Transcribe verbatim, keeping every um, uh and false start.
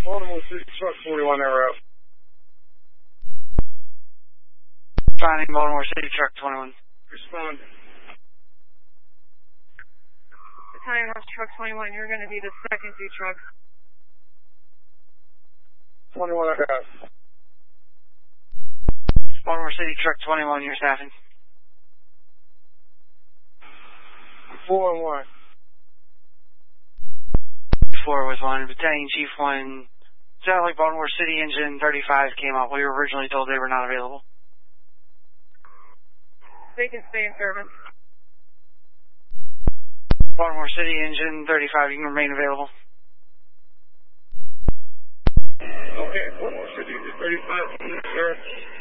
Baltimore City Truck twenty-one, they're out. Finding Baltimore City Truck twenty-one. Respond. Battalion Rush Truck twenty-one, you're going to be the second due truck. twenty-one, I got. Baltimore City Truck twenty-one, you're staffing. Four and one. Four with one. Battalion Chief one. Sounds like Baltimore City Engine thirty-five came up. We were originally told they were not available. They can stay in service. Baltimore City Engine thirty-five, you can remain available. Okay, Baltimore City thirty-five, sir.